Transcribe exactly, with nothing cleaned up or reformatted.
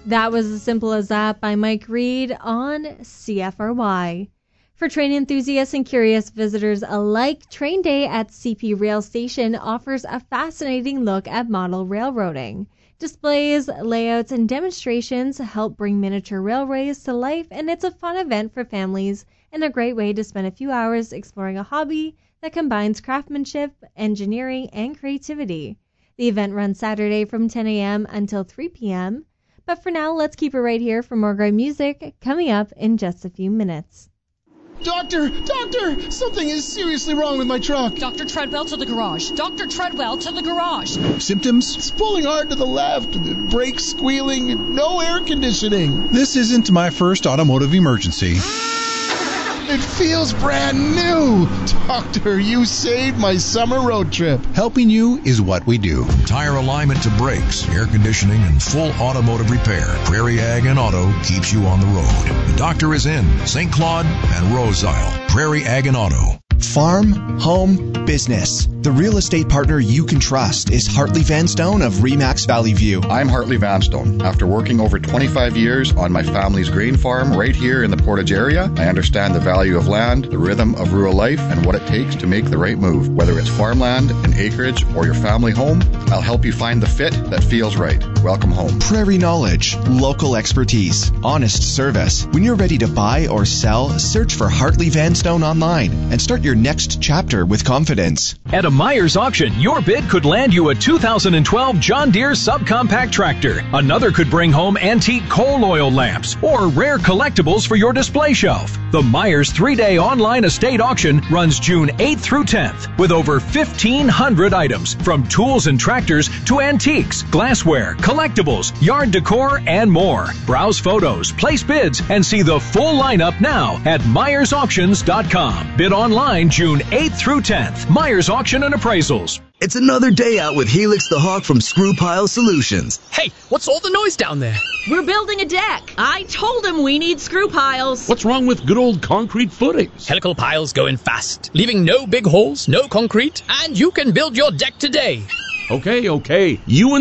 That was as simple as that by Mike Reed on C F R Y. For train enthusiasts and curious visitors alike, Train Day at C P Rail Station offers a fascinating look at model railroading. Displays, layouts, and demonstrations help bring miniature railways to life, and it's a fun event for families and a great way to spend a few hours exploring a hobby that combines craftsmanship, engineering, and creativity. The event runs Saturday from ten a.m. until three p.m. But for now, let's keep it right here for more great music coming up in just a few minutes. Doctor! Doctor! Something is seriously wrong with my truck. Doctor Treadwell to the garage. Doctor Treadwell to the garage. Symptoms? It's pulling hard to the left, the brakes squealing, and no air conditioning. This isn't my first automotive emergency. It feels brand new. Doctor, you saved my summer road trip. Helping you is what we do. Tire alignment to brakes, air conditioning, and full automotive repair. Prairie Ag and Auto keeps you on the road. The doctor is in Saint Claude and Rose Isle. Prairie Ag and Auto. Farm, home, business. The real estate partner you can trust is Hartley Vanstone of Remax Valley View. I'm Hartley Vanstone. After working over twenty-five years on my family's grain farm right here in the Portage area, I understand the value of land, the rhythm of rural life, and what it takes to make the right move. Whether it's farmland, an acreage, or your family home, I'll help you find the fit that feels right. Welcome home. Prairie knowledge, local expertise, honest service. When you're ready to buy or sell, search for Hartley Vanstone online and start your next chapter with confidence. At a Myers auction, your bid could land you a two thousand twelve John Deere subcompact tractor. Another could bring home antique coal oil lamps or rare collectibles for your display shelf. The Myers three-day online estate auction runs June eighth through tenth with over fifteen hundred items, from tools and tractors to antiques, glassware, collectibles, yard decor, and more. Browse photos, place bids, and see the full lineup now at myers auctions dot com. Bid online June eighth through tenth. Myers Auction and Appraisals. It's another day out with Helix the Hawk from Screw Pile Solutions. Hey, what's all the noise down there? We're building a deck. I told him we need screw piles. What's wrong with good old concrete footings? Helical piles go in fast, leaving no big holes, no concrete, and you can build your deck today. Okay, okay. You and